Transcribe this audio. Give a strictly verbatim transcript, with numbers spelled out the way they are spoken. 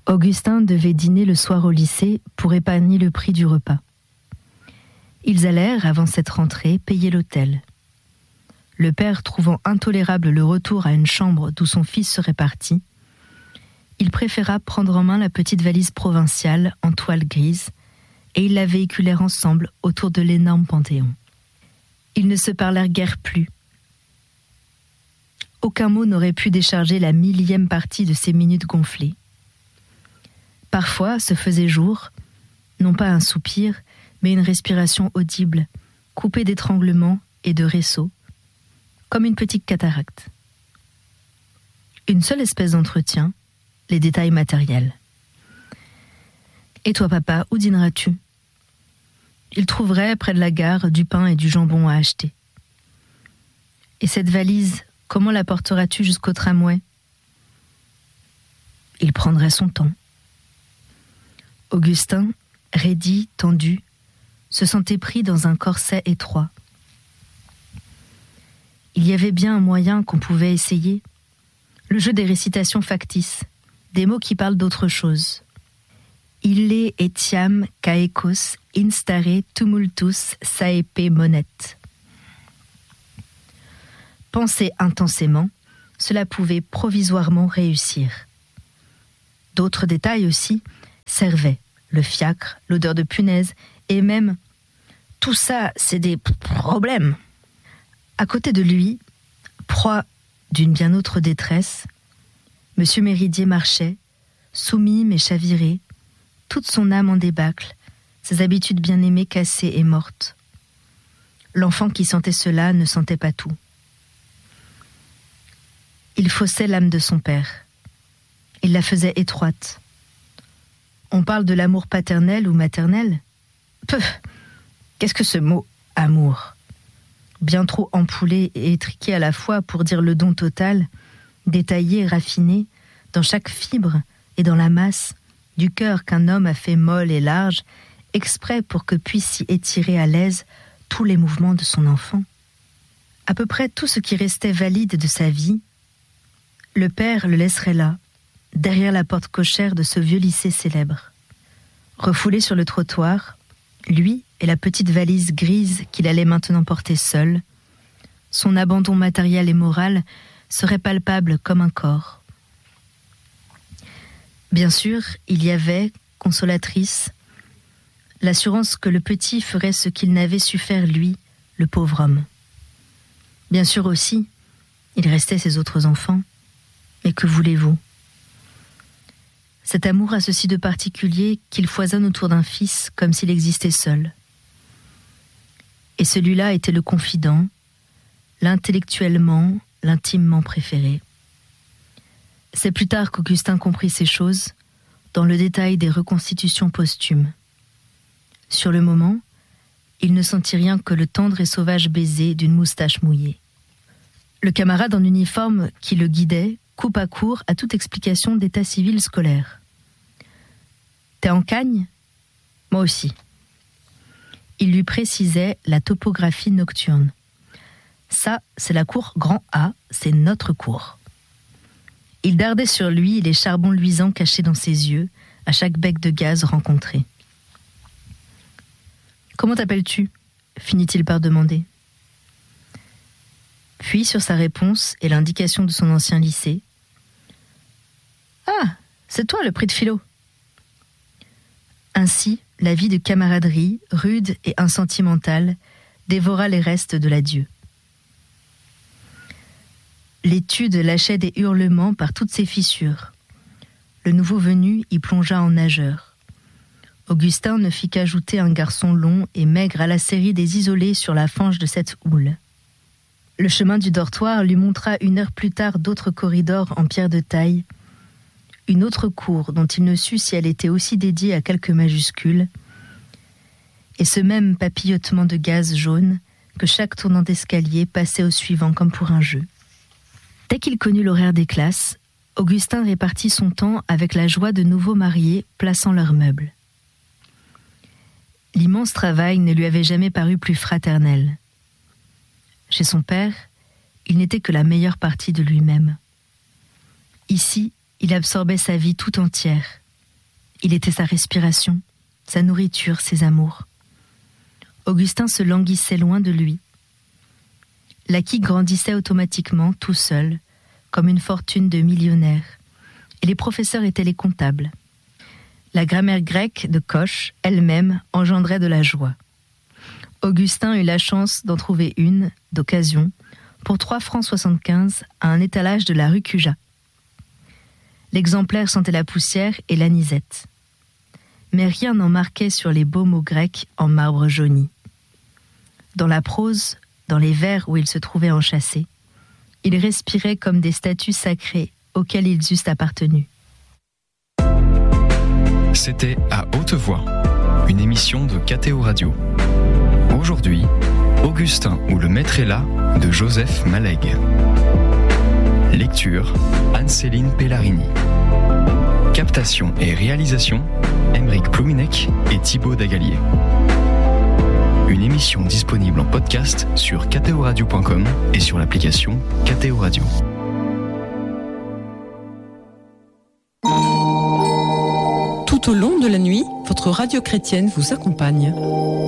Augustin devait dîner le soir au lycée pour épargner le prix du repas. Ils allèrent, avant cette rentrée, payer l'hôtel. Le père, trouvant intolérable le retour à une chambre d'où son fils serait parti, il préféra prendre en main la petite valise provinciale en toile grise et ils la véhiculèrent ensemble autour de l'énorme Panthéon. Ils ne se parlèrent guère plus. Aucun mot n'aurait pu décharger la millième partie de ces minutes gonflées. Parfois se faisait jour, non pas un soupir, mais une respiration audible, coupée d'étranglements et de ressauts, comme une petite cataracte. Une seule espèce d'entretien, les détails matériels. « Et toi, papa, où dîneras-tu » Il trouverait, près de la gare, du pain et du jambon à acheter. « Et cette valise, comment la porteras-tu jusqu'au tramway » Il prendrait son temps. Augustin, raidi, tendu, se sentait pris dans un corset étroit. Il y avait bien un moyen qu'on pouvait essayer, le jeu des récitations factices, des mots qui parlent d'autre chose. Ille etiam caecos instare tumultus saepe monet. Penser intensément, cela pouvait provisoirement réussir. D'autres détails aussi servaient, le fiacre, l'odeur de punaise, et même « tout ça, c'est des problèmes ». À côté de lui, proie d'une bien autre détresse, Monsieur Méridier marchait, soumis mais chaviré, toute son âme en débâcle, ses habitudes bien-aimées cassées et mortes. L'enfant qui sentait cela ne sentait pas tout. Il faussait l'âme de son père. Il la faisait étroite. On parle de l'amour paternel ou maternel ? Peu ! Qu'est-ce que ce mot « amour » ? Bien trop ampoulé et étriqué à la fois pour dire le don total, détaillé, raffiné, dans chaque fibre et dans la masse, du cœur qu'un homme a fait molle et large, exprès pour que puissent s'y étirer à l'aise tous les mouvements de son enfant. À peu près tout ce qui restait valide de sa vie, le père le laisserait là, derrière la porte cochère de ce vieux lycée célèbre. Refoulé sur le trottoir, lui et la petite valise grise qu'il allait maintenant porter seul, son abandon matériel et moral serait palpable comme un corps. Bien sûr, il y avait, consolatrice, l'assurance que le petit ferait ce qu'il n'avait su faire lui, le pauvre homme. Bien sûr aussi, il restait ses autres enfants. Mais que voulez-vous ? Cet amour a ceci de particulier qu'il foisonne autour d'un fils comme s'il existait seul. Et celui-là était le confident, l'intellectuellement, l'intimement préféré. C'est plus tard qu'Augustin comprit ces choses, dans le détail des reconstitutions posthumes. Sur le moment, il ne sentit rien que le tendre et sauvage baiser d'une moustache mouillée. Le camarade en uniforme qui le guidait coupa court à toute explication d'état civil scolaire. « T'es en Cagne ? Moi aussi. » Il lui précisait la topographie nocturne. « Ça, c'est la cour grand A, c'est notre cour. » Il dardait sur lui les charbons luisants cachés dans ses yeux, à chaque bec de gaz rencontré. « Comment t'appelles-tu » finit-il par demander. Puis, sur sa réponse et l'indication de son ancien lycée, « Ah, c'est toi le prix de philo !» Ainsi, la vie de camaraderie, rude et insentimentale, dévora les restes de l'adieu. L'étude lâchait des hurlements par toutes ses fissures. Le nouveau venu y plongea en nageur. Augustin ne fit qu'ajouter un garçon long et maigre à la série des isolés sur la fange de cette houle. Le chemin du dortoir lui montra une heure plus tard d'autres corridors en pierre de taille, une autre cour dont il ne sut si elle était aussi dédiée à quelques majuscules, et ce même papillotement de gaz jaune que chaque tournant d'escalier passait au suivant comme pour un jeu. Dès qu'il connut l'horaire des classes, Augustin répartit son temps avec la joie de nouveaux mariés plaçant leurs meubles. L'immense travail ne lui avait jamais paru plus fraternel. Chez son père, il n'était que la meilleure partie de lui-même. Ici, il absorbait sa vie tout entière. Il était sa respiration, sa nourriture, ses amours. Augustin se languissait loin de lui. L'acquis grandissait automatiquement, tout seul, comme une fortune de millionnaire, et les professeurs étaient les comptables. La grammaire grecque de Coche, elle-même, engendrait de la joie. Augustin eut la chance d'en trouver une, d'occasion, pour trois francs soixante-quinze à un étalage de la rue Cujas. L'exemplaire sentait la poussière et l'anisette. Mais rien n'en marquait sur les beaux mots grecs en marbre jauni. Dans la prose, dans les vers où ils se trouvaient enchâssés, ils respiraient comme des statues sacrées auxquelles ils eussent appartenu. C'était À Haute Voix, une émission de K T O Radio. Aujourd'hui, Augustin ou le maître est là de Joseph Malègue. Lecture, Anne-Céline Pellarini. Captation et réalisation, Aymeric Plouminec et Thibaut Dagalier. Une émission disponible en podcast sur k t o radio point com et sur l'application K T O Radio. Tout au long de la nuit, votre radio chrétienne vous accompagne.